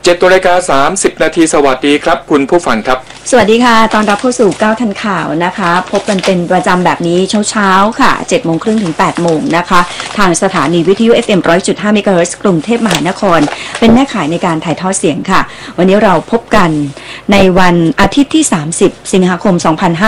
7:30 นาทีสวัสดีครับคุณผู้ฟังครับสวัสดีค่ะตอนรับเข้าสู่9ทันข่าวนะคะพบกันเป็นประจำแบบนี้เช้าค่ะ 7:30 ถึง 8:00 นะคะทางสถานีวิทยุ FM 100.5 เมกะเฮิรตซ์กรุงเทพมหานครเป็นแม่ข่ายในการถ่ายทอดเสียงค่ะวันนี้เราพบกันในวันอาทิตย์ที่30สิงหาคม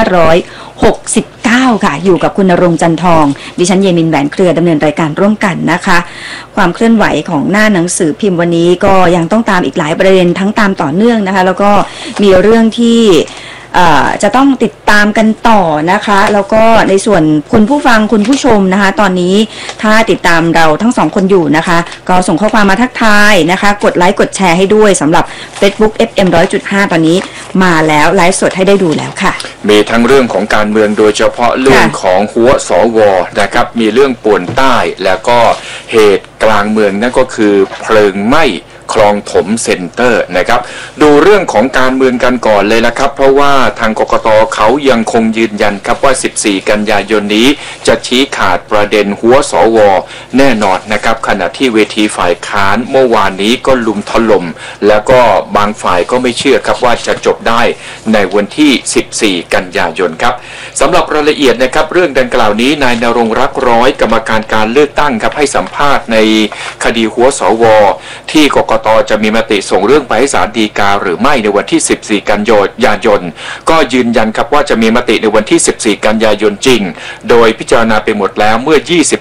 2569ค่ะอยู่กับคุณณรงค์จันทองดิฉันเยมินแหวนเครือดำเนินรายการร่วมกันนะคะความเคลื่อนไหวของหน้าหนังสือพิมพ์วันนี้ก็ยังต้องตามอีกหลายประเด็นทั้งตามต่อเนื่องนะคะแล้วก็มีเรื่องที่จะต้องติดตามกันต่อนะคะแล้วก็ในส่วนคุณผู้ฟังคุณผู้ชมนะคะตอนนี้ถ้าติดตามเราทั้งสองคนอยู่นะคะก็ส่งข้อความมาทักทายนะคะกดไลค์กดแชร์ให้ด้วยสำหรับ Facebook FM 100.5 ตอนนี้มาแล้วไลฟ์สดให้ได้ดูแล้วค่ะมีทั้งเรื่องของการเมืองโดยเฉพาะเรื่องของหัวสวนะครับมีเรื่องป่วนใต้แล้วก็เหตุกลางเมืองนั่นก็คือเพลิงไหม้คลองถมเซ็นเตอร์นะครับดูเรื่องของการเมืองกันก่อนเลยนะครับเพราะว่าทางกกต.เขายังคงยืนยันครับว่า14กันยายนนี้จะชี้ขาดประเด็นหัวสวแน่นอนนะครับขณะที่เวทีฝ่ายค้านเมื่อวานนี้ก็ลุมถล่มแล้วก็บางฝ่ายก็ไม่เชื่อครับว่าจะจบได้ในวันที่14กันยายนครับสำหรับรายละเอียดนะครับเรื่องดังกล่าวนี้นายณรงค์รักร้อยกรรมการการเลือกตั้งครับให้สัมภาษณ์ในคดีหัวสวที่กกต.จะมีมติส่งเรื่องไปให้ศาลฎีกาหรือไม่ในวันที่14กันยายนก็ยืนยันครับว่าจะมีมติในวันที่14กันยายนจริงโดยพิจารณาไปหมดแล้วเมื่อ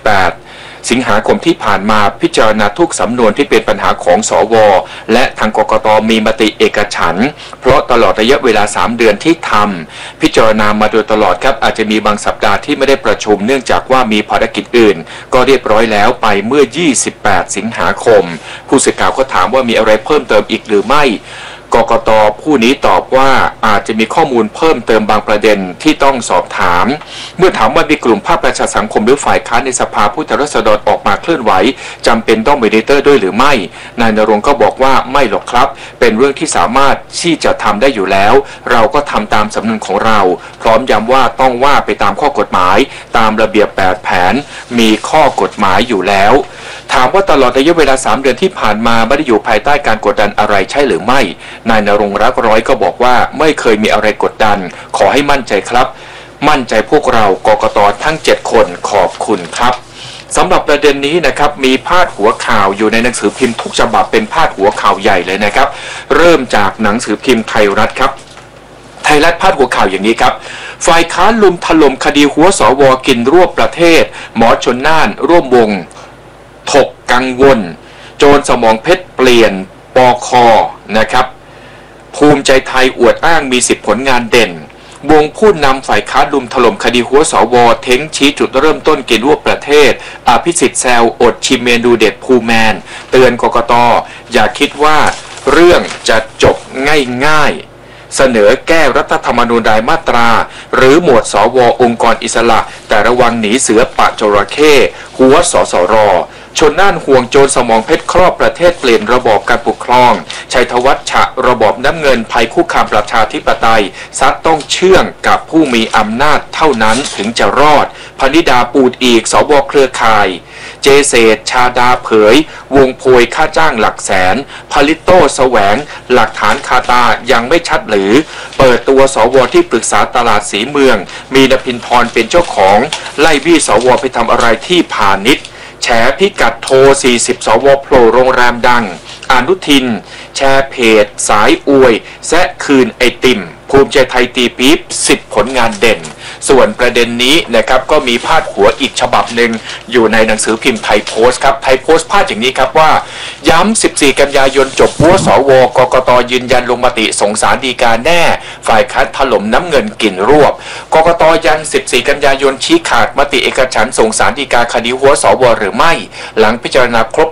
28สิงหาคมที่ผ่านมาพิจารณาทุกสำนวนที่เป็นปัญหาของสวและทางกกต.มีมติเอกฉันท์เพราะตลอดระยะเวลา3เดือนที่ทำพิจารณามาโดยตลอดครับอาจจะมีบางสัปดาห์ที่ไม่ได้ประชุมเนื่องจากว่ามีภารกิจอื่นก็เรียบร้อยแล้วไปเมื่อ28สิงหาคมผู้สื่อข่าวก็ถามว่ามีอะไรเพิ่มเติมอีกหรือไม่กกต.ผู้นี้ตอบว่าอาจจะมีข้อมูลเพิ่มเติมบางประเด็นที่ต้องสอบถามเมื่อถามว่ามีกลุ่มภาคประชาสังคมหรือฝ่ายค้านในสภาผู้แทนราษฎรออกมาเคลื่อนไหวจำเป็นต้องมีมอนิเตอร์ด้วยหรือไม่นายณรงค์ก็บอกว่าไม่หรอกครับเป็นเรื่องที่สามารถที่จะทำได้อยู่แล้วเราก็ทำตามสำนวนของเราพร้อมย้ำว่าต้องว่าไปตามข้อกฎหมายตามระเบียบ8แผนมีข้อกฎหมายอยู่แล้วถามว่าตลอดระยะเวลา3เดือนที่ผ่านมาไม่ได้อยู่ภายใต้การกดดันอะไรใช่หรือไม่นายณรงค์รักร้อยก็บอกว่าไม่เคยมีอะไรกดดันขอให้มั่นใจครับมั่นใจพวกเรากกต.ทั้ง7คนขอบคุณครับสำหรับประเด็นนี้นะครับมีพาดหัวข่าวอยู่ในหนังสือพิมพ์ทุกฉบับเป็นพาดหัวข่าวใหญ่เลยนะครับเริ่มจากหนังสือพิมพ์ไทยรัฐครับไทยรัฐพาดหัวข่าวอย่างนี้ครับฝ่ายค้านลุมถล่มคดีหัวสวกินรวบประเทศหมอชลน่านร่วมวงถกกังวลโจรสมองเพชรเปลี่ยนปค.นะครับภูมิใจไทยอวดอ้างมี10ผลงานเด่นวงผู้นำฝ่ายค้านลุมถล่มคดีหัวสวเท้งชี้จุดเริ่มต้นกินรวบประเทศอภิสิทธิ์แซวอดชิมเมนูเด็ดภูแมนเตือนกกต.อย่าคิดว่าเรื่องจะจบง่ายๆเสนอแก้รัฐธรรมนูญรายมาตราหรือหมวดสวองค์กรอิสระแต่ระวังหนีเสือปะจระเข้หัวสสร.ชลน่านห่วงโจรสมองเพชรครอบประเทศเปลี่ยนระบอบการปกครองชัยธวัฒน์ฉะระบอบน้ำเงินภัยคุกคามประชาธิปไตยซัดต้องเชื่องกับผู้มีอำนาจเท่านั้นถึงจะรอดพนิดาปูดอีกสวเครือข่ายเจเศษชาดาเผยวงโพยค่าจ้างหลักแสนพลิโต้แสวงหลักฐานคาตายังไม่ชัดหรือเปิดตัวสวที่ปรึกษาตลาดสีเมืองมีนภินทรเป็นเจ้าของไล่บี้สวไปทำอะไรที่พาณิชย์แฉพิกัดโทร40สวโผล่โรงแรมดังอนุทินแชร์เพจสายอวยแซะคืนไอติมภูมิใจไทยตีปี๊บ10ผลงานเด่นส่วนประเด็นนี้นะครับก็มีพาดหัวอีกฉบับหนึ่งอยู่ในหนังสือพิมพ์ไทยโพสต์ครับไทยโพสต์พาดอย่างนี้ครับว่าย้ำ14กันยายนจบหัวสวกกต.ยืนยันลงมติส่งศาลฎีกาแน่ฝ่ายค้านถล่มน้ำเงินกินรวบกกต.ยัน14กันยายนชี้ขาดมติเอกฉันท์ส่งศาลฎีกาคดีหัวสวหรือไม่หลังพิจารณาครบ